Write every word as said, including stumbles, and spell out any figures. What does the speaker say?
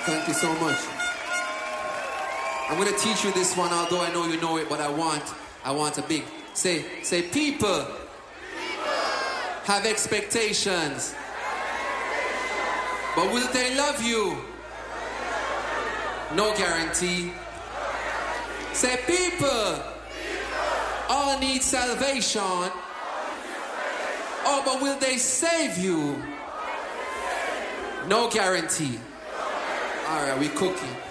Thank you so much. I'm going to teach you this one, although I know you know it, but I want, I want a big. Say, say, people, people. Have expectations. But will they love you? No guarantee. Say, people, all need salvation. Oh, but will they save you? No guarantee. All right, we cooking.